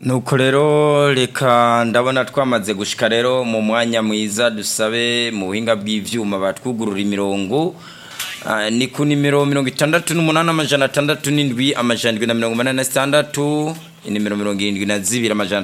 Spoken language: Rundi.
nuko rero reka ndabona twamaze gushika rero mu mwanya mwiza dusabe mu buhinga bw'ivyuma batwugurura imirongo ni ku nimero 68 amajana 67 amajana 186 inimero 72 amajana